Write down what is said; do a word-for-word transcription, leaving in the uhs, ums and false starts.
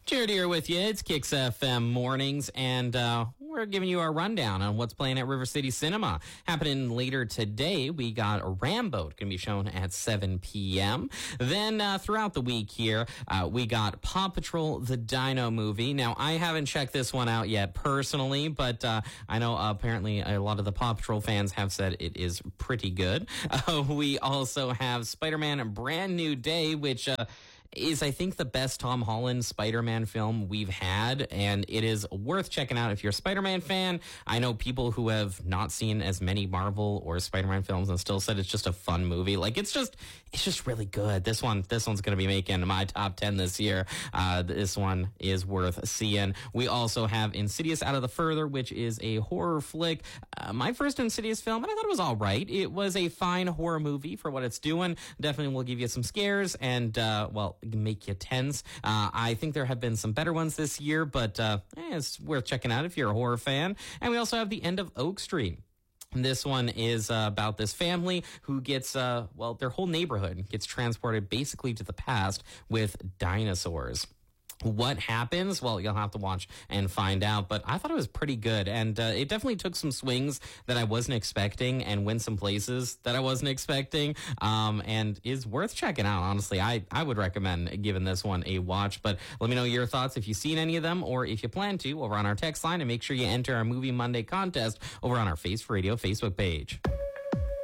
Jared here with you. It's Kicks F M Mornings, and uh, we're giving you our rundown on what's playing at River City Cinema. Happening later today, we got Rambo going to be shown at seven p.m. Then uh, throughout the week here, uh, we got Paw Patrol, the Dino movie. Now, I haven't checked this one out yet personally, but uh, I know uh, apparently a lot of the Paw Patrol fans have said it is pretty good. Uh, we also have Spider-Man A Brand New Day, which... Uh, is, I think, the best Tom Holland Spider-Man film we've had, and it is worth checking out if you're a Spider-Man fan. I know people who have not seen as many Marvel or Spider-Man films and still said it's just a fun movie. Like, it's just, it's just really good. This one, this one's going to be making my top ten this year. Uh, this one is worth seeing. We also have Insidious Out of the Further, which is a horror flick. Uh, my first Insidious film, and I thought it was all right. It was a fine horror movie for what it's doing. Definitely will give you some scares and, uh, well, make you tense. Uh, I think there have been some better ones this year, but uh, eh, it's worth checking out if you're a horror fan. And we also have The End of Oak Street. This one is uh, about this family who gets, uh, well, their whole neighborhood gets transported basically to the past with dinosaurs. What happens? Well, you'll have to watch and find out, but I thought it was pretty good, and uh, it definitely took some swings that I wasn't expecting and went some places that I wasn't expecting, um, and is worth checking out, honestly. I, I would recommend giving this one a watch, but let me know your thoughts if you've seen any of them, or if you plan to, over on our text line, and make sure you enter our Movie Monday contest over on our Face for Radio Facebook page.